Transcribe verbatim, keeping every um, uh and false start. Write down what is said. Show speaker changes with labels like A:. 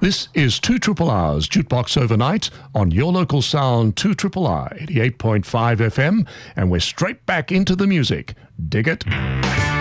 A: This is two Triple R's Jukebox Overnight on your local sound, two Triple R, eighty-eight point five F M, and we're straight back into the music. Dig it?